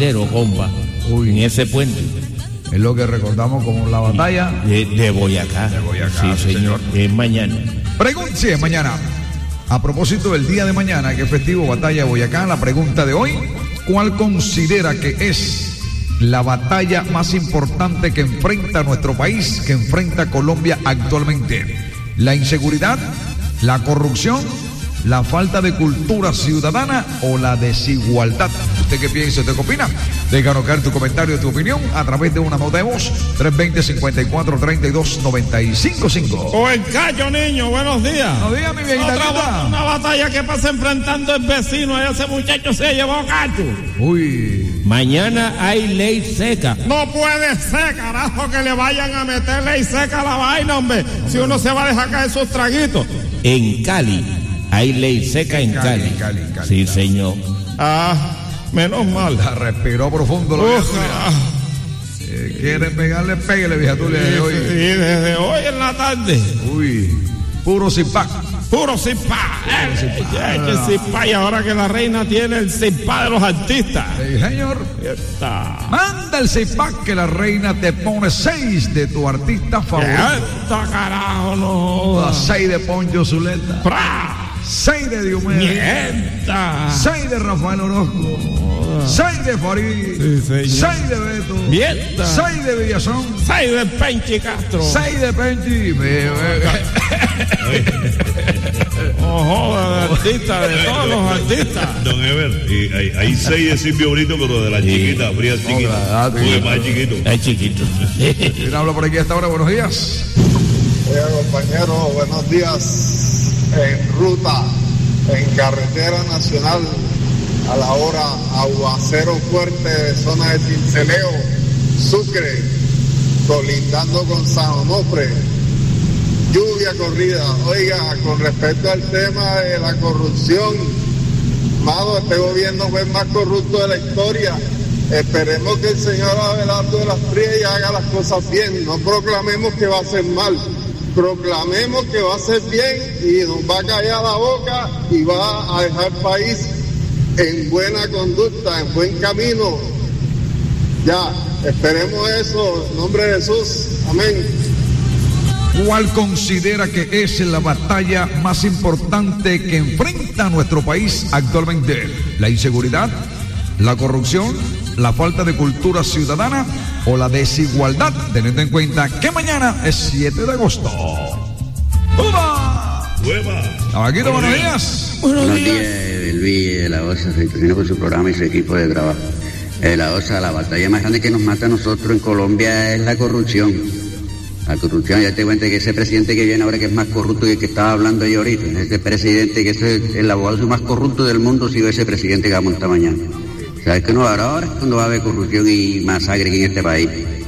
bandero, compa, en ese puente. Es lo que recordamos como la batalla de Boyacá. De Boyacá, sí, señor. Es mañana. Sí, es mañana. A propósito del día de mañana, que es festivo, batalla de Boyacá, la pregunta de hoy: ¿cuál considera que es la batalla más importante que enfrenta nuestro país, que enfrenta Colombia actualmente? ¿La inseguridad, la corrupción, la falta de cultura ciudadana o la desigualdad? ¿Usted qué piensa? ¿Usted qué opina? Déjanos caer tu comentario, tu opinión a través de una nota de voz 320-5432-955. O el Cayo, niño, buenos días. Buenos días, mi viejita. Una batalla que pasa enfrentando el vecino, ese muchacho se llevó Cacho. Uy. Mañana hay ley seca. No puede ser, carajo, que le vayan a meter ley seca a la vaina, hombre. Si uno se va a dejar caer sus traguitos. En Cali hay ley seca en Cali. Sí, señor. Menos mal. La respiró profundo. ¿Quieren pegarle? Pégale, vieja Tulia, desde hoy. Sí, desde hoy en la tarde. Uy, puro zipá. Puro zipá. Y ahora que la reina tiene el zipá de los artistas. Sí, señor. Manda el zipá que la reina te pone 6 de tu artista favorito. Carajo, no. 6 de Poncho Zuleta. 6 de Diomedes. 6 de Rafael Orozco. 6 de Farid. 6 de Beto. 6 de Villazón. 6 de Penchi Castro. 6 de Penchi. De artistas, de todos los artistas. Don Ever, hay 6 de Silvio Brito, pero de la chiquita, fría chiquita. Porque más chiquito. Es chiquito. ¿Quién habla por aquí hasta ahora? Buenos días. Oiga, compañero, buenos días. En ruta, en carretera nacional, a la hora aguacero fuerte de zona de Tinceleo, Sucre, colindando con San Onofre, lluvia corrida. Oiga, con respecto al tema de la corrupción, mano, este gobierno fue el más corrupto de la historia. Esperemos que el señor Abelardo de las Frías haga las cosas bien. No proclamemos que va a ser mal. Proclamemos que va a ser bien y nos va a callar la boca y va a dejar el país en buena conducta, en buen camino. Ya, esperemos eso, en nombre de Jesús, amén. ¿Cuál considera que es la batalla más importante que enfrenta nuestro país actualmente? ¿La inseguridad, la corrupción, la falta de cultura ciudadana o la desigualdad, teniendo en cuenta que mañana es 7 de agosto? ¡Uva! Tabaquito, buenos días. Buenos días, Luis de la OSA, felicitaciones por su programa y su equipo de trabajo. La OSA, la batalla más grande que nos mata a nosotros en Colombia es la corrupción. La corrupción, ya te cuenta que ese presidente que viene ahora, que es más corrupto que el que estaba hablando yo ahorita, ese presidente que es el abogado más corrupto del mundo, sigue ese presidente que va a montar mañana. ¿Sabes qué no va a haber ahora? Cuando va a haber corrupción y masacre aquí en este país.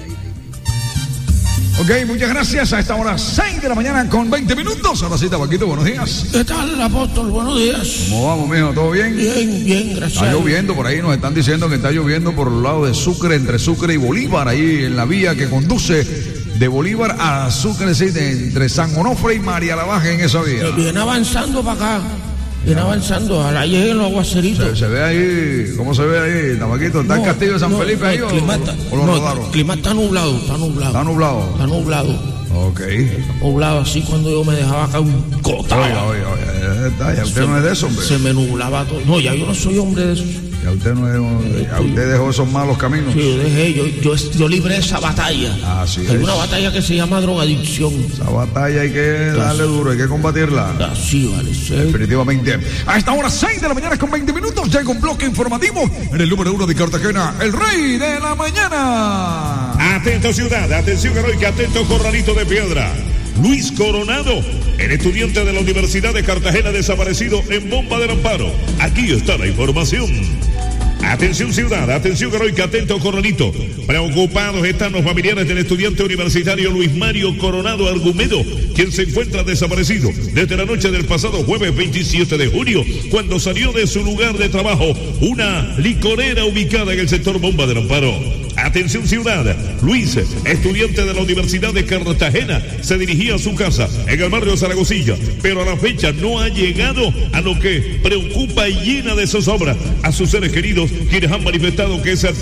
Ok, muchas gracias. A esta hora 6 de la mañana con 20 minutos. Ahora sí, Tabaquito, buenos días. ¿Qué tal, apóstol? Buenos días. ¿Cómo vamos, mijo? ¿Todo bien? Bien, gracias. Está lloviendo por ahí, nos están diciendo que está lloviendo por el lado de Sucre, entre Sucre y Bolívar, ahí en la vía que conduce de Bolívar a Sucre, sí, entre San Onofre y María Lavaje, en esa vía. Viene avanzando para acá. Viene avanzando, a la lleguen los aguaceritos. Se ve ahí, ¿cómo se ve ahí, Tabaquito? ¿Está el castillo de San Felipe ahí o lo rodaron? El clima está nublado. ¿Está nublado? Ok. Nublado, así cuando yo me dejaba acá un cotado. Oye, ya usted no es de eso, hombre. Se me nublaba todo. No, ya yo no soy hombre de eso. Ya usted no es, ya usted dejó esos malos caminos. Sí, yo dejé, yo libré esa batalla. Así Hay es. una batalla que se llama drogadicción. Esa batalla hay que darle duro, hay que combatirla. Así vale ser. Definitivamente. A esta hora 6 de la mañana con 20 minutos llega un bloque informativo en el número 1 de Cartagena, el Rey de la Mañana. Atento ciudad, atención heroica, atento Corralito de Piedra. Luis Coronado, el estudiante de la Universidad de Cartagena desaparecido en Bomba del Amparo. Aquí está la información. Atención ciudad, atención heroica, atento Corralito. Preocupados están los familiares del estudiante universitario Luis Mario Coronado Argumedo, quien se encuentra desaparecido desde la noche del pasado jueves 27 de junio, cuando salió de su lugar de trabajo, una licorera ubicada en el sector Bomba del Amparo. Atención ciudad, Luis, estudiante de la Universidad de Cartagena, se dirigía a su casa en el barrio Zaragozilla, pero a la fecha no ha llegado, a lo que preocupa y llena de zozobra a sus seres queridos, quienes han manifestado que ese